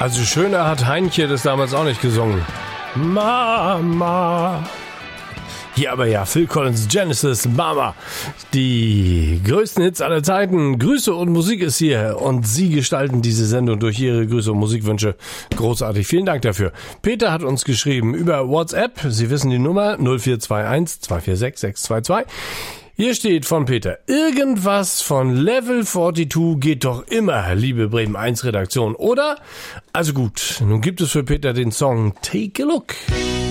Also schöner hat Heinche das damals auch nicht gesungen. Mama. Hier aber ja, Phil Collins, Genesis, Mama. Die größten Hits aller Zeiten. Grüße und Musik ist hier. Und Sie gestalten diese Sendung durch Ihre Grüße und Musikwünsche. Großartig. Vielen Dank dafür. Peter hat uns geschrieben über WhatsApp. Sie wissen die Nummer 0421 246 622. Hier steht von Peter: Irgendwas von Level 42 geht doch immer, liebe Bremen 1 Redaktion, oder? Also gut, nun gibt es für Peter den Song Take a Look.